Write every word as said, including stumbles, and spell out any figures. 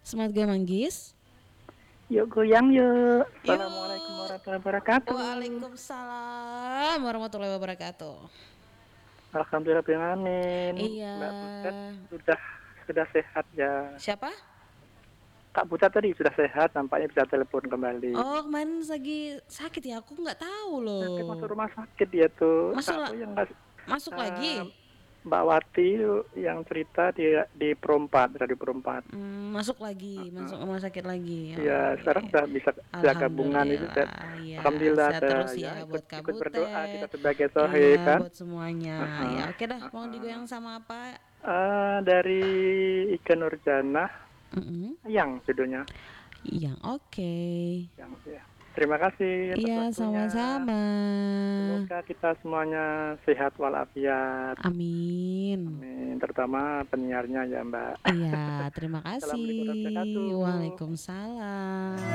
Semangat Gaya Manggis. Yuk goyang yuk. Assalamualaikum Yuk. warahmatullahi wabarakatuh. Waalaikumsalam warahmatullahi wabarakatuh. Alhamdulillah amin. Iya. Mbak Butet sudah sudah sehat ya. Siapa? Kak Butet tadi sudah sehat, nampaknya bisa telepon kembali. Oh, kemarin lagi sakit ya? Aku nggak tahu Sakit loh. masuk rumah sakit dia tuh. Masuk Aku la- yang nggak masuk uh, lagi. Mbak Wati yang cerita di di Perempat, dari Perempat. Hmm, masuk lagi, masuk Uh, rumah sakit lagi. Oh, ya iya, sekarang iya. sudah bisa bisa gabungan itu. Dan Alhamdulillah. Ya, alhamdulillah sehat ada terus ya ya ikut buat Kak ikut berdoa kita Butet. sebagai sohe Iya, kan. buat semuanya. Uh-uh. Ya, oke dah. Mau Uh-uh. digoyang sama apa? Uh, dari Ika Nurjana Mm-mm. yang judulnya Yang oke. yang ya. Terima kasih atas Iya, waktunya. sama-sama. Semoga kita semuanya sehat walafiat. Amin. Amin. Terutama penyiarnya ya Mbak. Iya, terima Assalamualaikum warahmatullahi kasih. wabarakatuh. Waalaikumsalam.